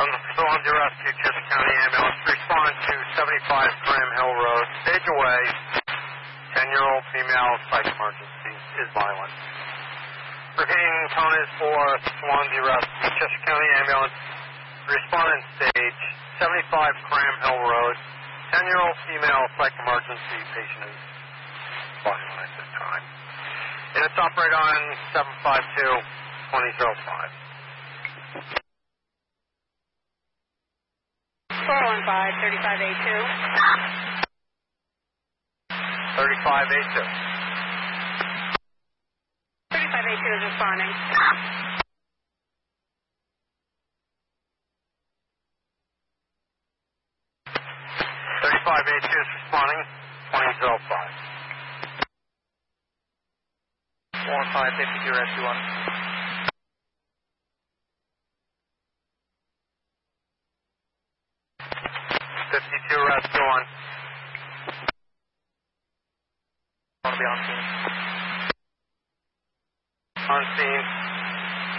Swansea Rescue, Chester County Ambulance. Respond to 75 Graham Hill Road, stage away. 10-year-old female, psych emergency, is violent. Repeating, tone is for Swansea Rescue, Chester County Ambulance. Respondent stage, 75 Graham Hill Road. 10-year-old female, psych emergency, patient is violent at this time. Units operate on 752-2005. 415, 35A2. 35A2. 35A2 is responding. 35A2 is responding. 2005. 1552 Rescue 1. 52 Rescue 1. Want to be on scene. On scene.